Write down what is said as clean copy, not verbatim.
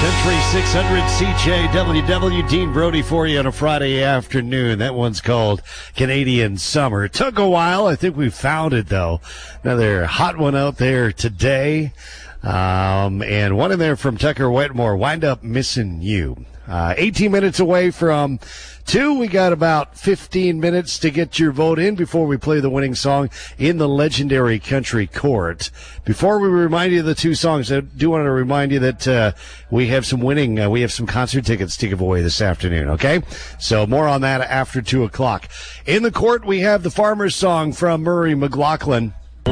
Country 600 CJWW, Dean Brody for you on a Friday afternoon. That one's called Canadian Summer. It took a while. I think we found it, though. Another hot one out there today. And one in there from Tucker Wetmore, Wind Up Missing You. 18 minutes away from 2. We got about 15 minutes to get your vote in before we play the winning song in the legendary Country Court. Before we remind you of the two songs, I do want to remind you that we have some winning. We have some concert tickets to give away this afternoon, okay? So more on that after 2 o'clock. In the court, we have the Farmer's Song from Murray McLaughlin.